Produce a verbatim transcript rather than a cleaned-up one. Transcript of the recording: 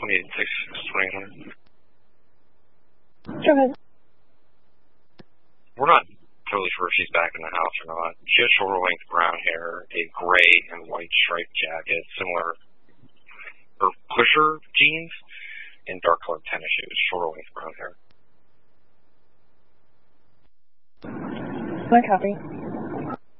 twenty-eight six, twenty-eight hundred. Go ahead. We're not totally sure if she's back in the house or not. She has shoulder length brown hair, a gray and white striped jacket, similar, or pusher jeans, and dark colored tennis shoes, shoulder length brown hair. I copy.